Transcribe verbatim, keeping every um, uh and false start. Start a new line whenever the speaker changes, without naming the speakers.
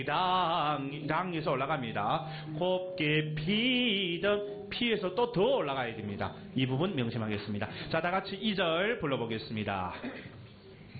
랑, 랑에서 올라갑니다. 곱게 피던 피에서 또 더 올라가야 됩니다. 이 부분 명심하겠습니다. 자, 다 같이 이 절 불러보겠습니다.